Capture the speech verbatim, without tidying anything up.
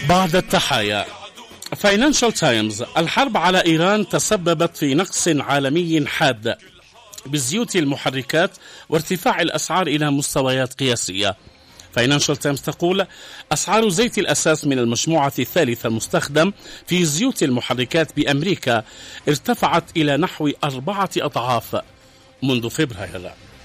بعد التحايا. فاينانشال تايمز: الحرب على إيران تسببت في نقص عالمي حاد بالزيوت المحركات وارتفاع الأسعار إلى مستويات قياسية. فاينانشال تايمز تقول: أسعار زيت الأساس من المجموعة الثالثة المستخدم في زيوت المحركات بأمريكا ارتفعت إلى نحو أربعة أضعاف منذ فبراير.